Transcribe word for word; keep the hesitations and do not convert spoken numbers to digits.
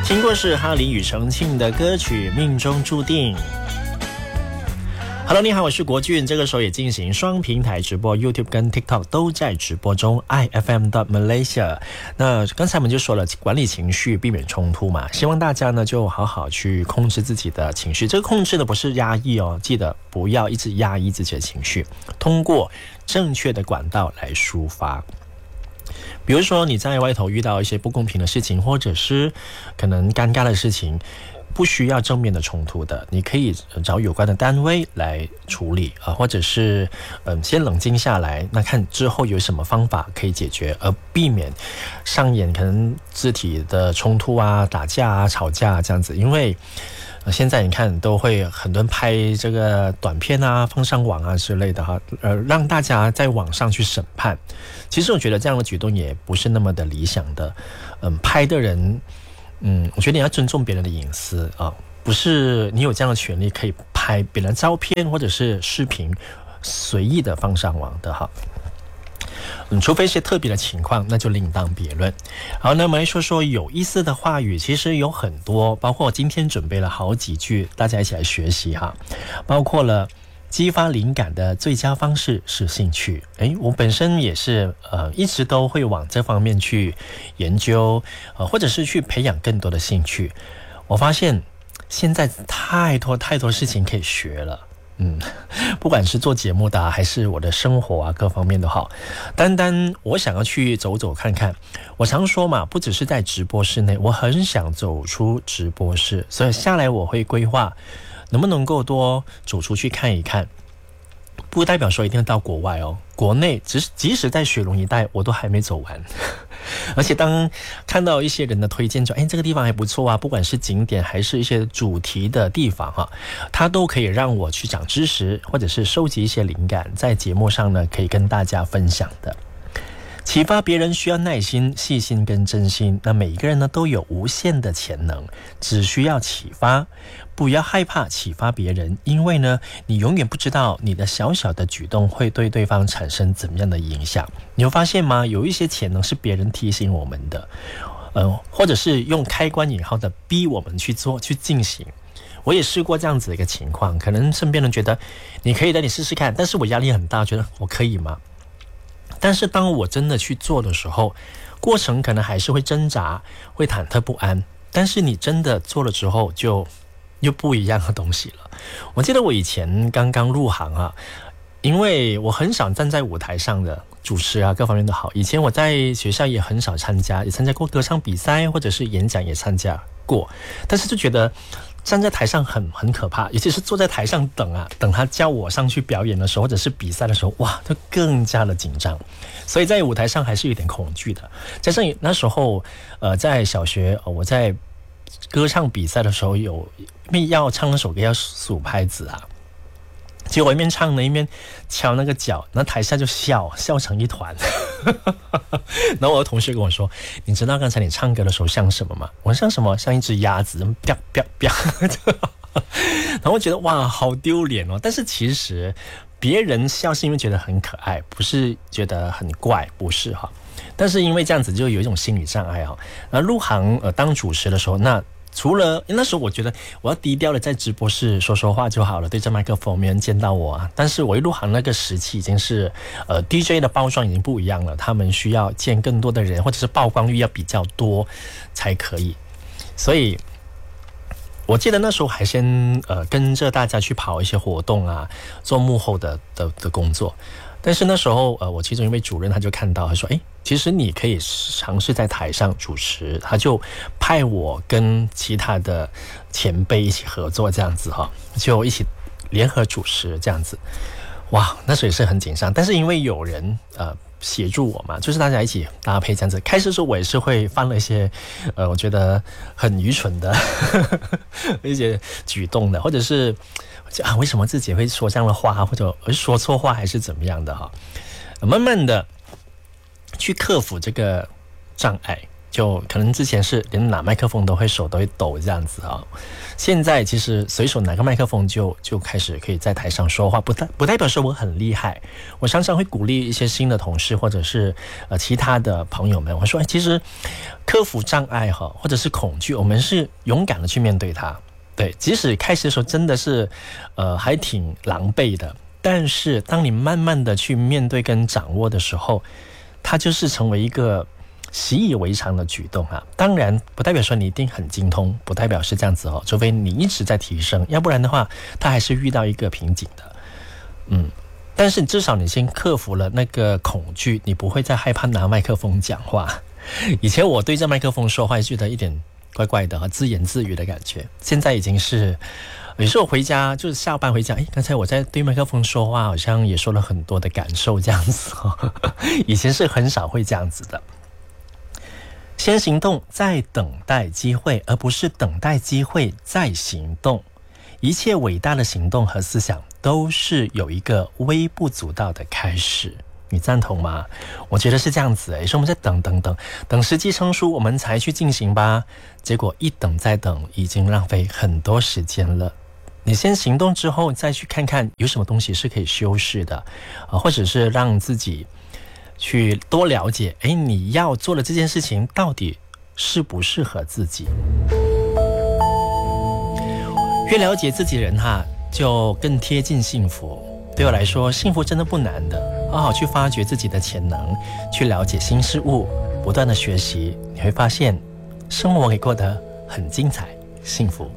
听过是哈林庾澄庆的歌曲《命中注定》。Hello， 你好，我是国俊。这个时候也进行双平台直播 ，YouTube 跟 TikTok 都在直播中 ，I F M dot Malaysia。那刚才我们就说了，管理情绪，避免冲突嘛。希望大家呢就好好去控制自己的情绪。这个控制呢不是压抑哦，记得不要一直压抑自己的情绪，通过正确的管道来抒发。比如说你在外头遇到一些不公平的事情，或者是可能尴尬的事情，不需要正面的冲突的，你可以找有关的单位来处理啊，或者是嗯先冷静下来，那看之后有什么方法可以解决，而避免上演可能肢体的冲突啊、打架啊、吵架啊这样子。因为现在你看都会很多人拍这个短片啊放上网啊之类的哈，呃让大家在网上去审判。其实我觉得这样的举动也不是那么的理想的。嗯，拍的人，嗯，我觉得你要尊重别人的隐私啊，不是你有这样的权利可以拍别人的照片或者是视频随意的放上网的哈。嗯，除非是特别的情况，那就另当别论。好，那我们来说说有意思的话语，其实有很多，包括我今天准备了好几句，大家一起来学习哈。包括了激发灵感的最佳方式是兴趣。诶，我本身也是呃一直都会往这方面去研究，呃或者是去培养更多的兴趣。我发现现在太多太多事情可以学了。嗯，不管是做节目的、啊、还是我的生活啊，各方面都好。单单我想要去走走看看，我常说嘛，不只是在直播室内，我很想走出直播室，所以下来我会规划能不能够多走出去看一看。不代表说一定要到国外哦，国内即使即使在雪隆一带我都还没走完。而且当看到一些人的推荐说，哎，这个地方还不错啊，不管是景点还是一些主题的地方哈，它都可以让我去长知识，或者是收集一些灵感，在节目上呢可以跟大家分享的。启发别人需要耐心、细心跟真心。那每一个人呢都有无限的潜能，只需要启发。不要害怕启发别人，因为呢，你永远不知道你的小小的举动会对对方产生怎么样的影响。你会发现吗？有一些潜能是别人提醒我们的，呃，或者是用开关引号的逼我们去做、去进行。我也试过这样子的一个情况，可能身边人觉得你可以的，你试试看，但是我压力很大，觉得我可以吗？但是当我真的去做的时候，过程可能还是会挣扎，会忐忑不安，但是你真的做了之后，就又不一样的东西了。我记得我以前刚刚入行啊，因为我很少站在舞台上的主持啊，各方面都好。以前我在学校也很少参加，也参加过歌唱比赛或者是演讲也参加过，但是就觉得站在台上很很可怕，尤其是坐在台上等啊，等他叫我上去表演的时候，或者是比赛的时候，哇，就更加的紧张。所以在舞台上还是有点恐惧的。加上那时候，呃，在小学，呃、我在歌唱比赛的时候有，因为要唱那首歌要数拍子啊，结果一面唱呢一面敲那个脚，那台下就笑笑成一团。然后我的同学跟我说，你知道刚才你唱歌的时候像什么吗？我说像什么？像一只鸭子，啪啪啪。然后我觉得哇好丢脸哦。但是其实别人笑是因为觉得很可爱，不是觉得很怪，不是哈。但是因为这样子就有一种心理障碍哈。那入行呃当主持的时候，那除了那时候我觉得我要低调的在直播室说说话就好了，对着麦克风没人见到我啊。但是我一入行那个时期已经是呃 D J 的包装已经不一样了，他们需要见更多的人，或者是曝光率要比较多才可以。所以我记得那时候还先呃跟着大家去跑一些活动啊，做幕后的的的工作。但是那时候呃我其中一位主任他就看到，他说诶，其实你可以尝试在台上主持，他就派我跟其他的前辈一起合作这样子哈，就一起联合主持这样子。哇，那时候也是很紧张，但是因为有人呃协助我嘛，就是大家一起搭配这样子。开始的时候我也是会犯了一些呃我觉得很愚蠢的一些举动的，或者是啊为什么自己会说这样的话，或者说错话还是怎么样的哈。慢慢的去克服这个障碍， 就可能之前是连拿麦克风都会手都会抖这样子啊，现在其实随手拿个麦克风就就开始可以在台上说话，不代不代表说我很厉害。我常常会鼓励一些新的同事或者是呃其他的朋友们，我说、哎、其实克服障碍哈，或者是恐惧，我们是勇敢的去面对它。对，即使开始的时候真的是呃还挺狼狈的，但是当你慢慢的去面对跟掌握的时候，它就是成为一个习以为常的举动啊，当然不代表说你一定很精通，不代表是这样子哦，除非你一直在提升，要不然的话，他还是遇到一个瓶颈的。嗯，但是至少你先克服了那个恐惧，你不会再害怕拿麦克风讲话。以前我对着麦克风说话，觉得一点怪怪的，自言自语的感觉。现在已经是，有时候我回家就是下班回家，哎，刚才我在对麦克风说话，好像也说了很多的感受这样子哦。以前是很少会这样子的。先行动，再等待机会，而不是等待机会再行动。一切伟大的行动和思想都是有一个微不足道的开始。你赞同吗？我觉得是这样子，有时候我们在等等等等时机成熟我们才去进行吧，结果一等再等已经浪费很多时间了。你先行动之后再去看看有什么东西是可以修饰的，或者是让自己去多了解，哎，你要做的这件事情到底适不适合自己。越了解自己的人哈，就更贴近幸福。对我来说，幸福真的不难的，好好去发掘自己的潜能，去了解新事物，不断的学习，你会发现生活可以过得很精彩幸福。